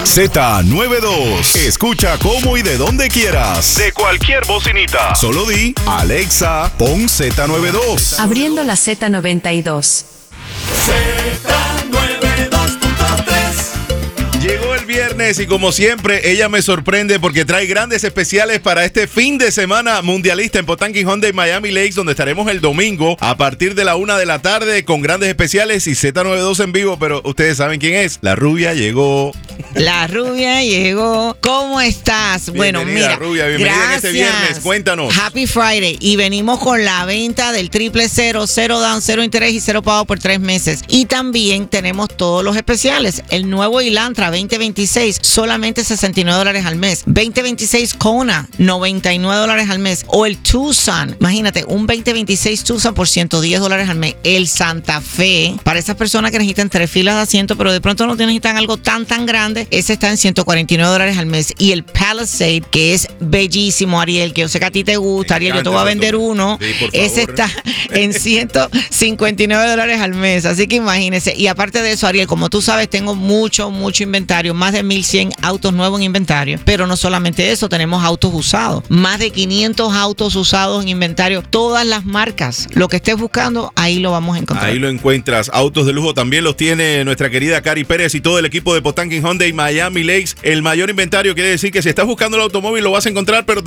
Z92. Escucha cómo y de donde quieras. De cualquier bocinita. Solo di, Alexa, pon Z92. Abriendo la Z92. Llegó el viernes y como siempre ella me sorprende porque trae grandes especiales para este fin de semana mundialista en Potanqui Hyundai Miami Lakes, donde estaremos el domingo a partir de la 1 de la tarde con grandes especiales y Z92 en vivo, pero ustedes saben quién es. La rubia llegó. La rubia llegó. ¿Cómo estás? Bienvenida, bueno, mira, rubia, bienvenida en este viernes. Cuéntanos. Happy Friday. Y venimos con la venta del 000, 0 down, 0 interés y 0 pago por 3 meses. Y también tenemos todos los especiales. El nuevo Elantra 2026, solamente $69 al mes. 2026 Kona, $99 al mes. O el Tucson, imagínate, un 2026 Tucson por $110 al mes. El Santa Fe, para esas personas que necesitan 3 filas de asiento, pero de pronto no necesitan algo tan grande, ese está en $149 al mes. Y el Palisade, que es bellísimo, Ariel, que yo sé que a ti te gusta, Ariel, yo te voy a vender uno. Sí, por favor. Ese está en $159 al mes. Así que imagínense. Y aparte de eso, Ariel, como tú sabes, tengo mucho inventario, más de 1,100 autos nuevos en inventario. Pero no solamente eso, tenemos autos usados. Más de 500 autos usados en inventario, todas las marcas. Lo que estés buscando, ahí lo vamos a encontrar. Ahí lo encuentras. Autos de lujo también los tiene nuestra querida Cari Pérez y todo el equipo de Potanqui Hyundai Miami Lakes. El mayor inventario quiere decir que si estás buscando el automóvil lo vas a encontrar, pero